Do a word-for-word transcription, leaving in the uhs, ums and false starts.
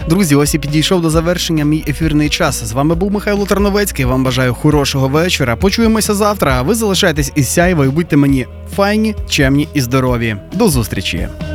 Друзі, ось і підійшов до завершення мій ефірний час. З вами був Михайло Терновецький. Вам бажаю хорошого вечора. Почуємося завтра. А ви залишайтесь із Сяйва і будьте мені файні, чемні і здорові. До зустрічі.